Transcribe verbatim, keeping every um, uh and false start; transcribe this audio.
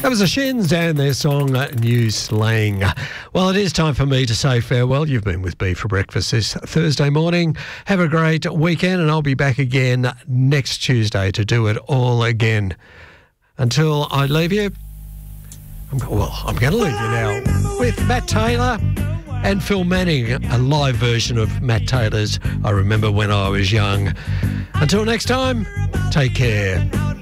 That was the Shins and their song New Slang. Well, it is time for me to say farewell. You've been with me for breakfast this Thursday morning. Have a great weekend, and I'll be back again next Tuesday to do it all again. Until I leave you, I'm, well, I'm going to leave you now with Matt Taylor and Phil Manning, a live version of Matt Taylor's I Remember When I Was Young. Until next time, take care.